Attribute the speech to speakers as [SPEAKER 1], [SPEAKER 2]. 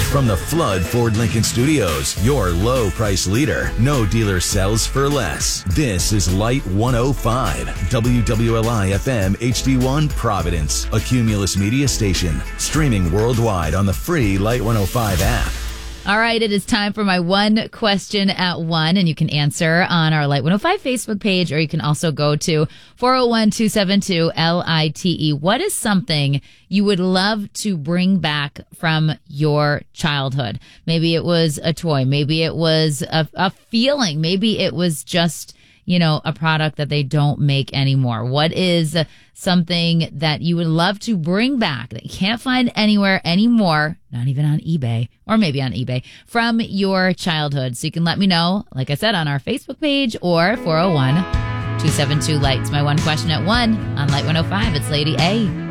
[SPEAKER 1] From the Flood Ford Lincoln Studios, your low price leader. No dealer sells for less. This is Light 105, WWLI FM HD1 Providence, a Cumulus media station. Streaming worldwide on the free Light 105 app.
[SPEAKER 2] All right, it is time for my one question at one, and you can answer on our Light 105 Facebook page, or you can also go to 401-272-LITE. What is something you would love to bring back from your childhood? Maybe it was a toy. Maybe it was a feeling. Maybe it was just, a product that they don't make anymore. What is something that you would love to bring back that you can't find anywhere anymore, not even on eBay, or maybe on eBay, from your childhood? So you can let me know, like I said, on our Facebook page or 401-272-LIGHT. My one question at one on Light 105. It's Lady A.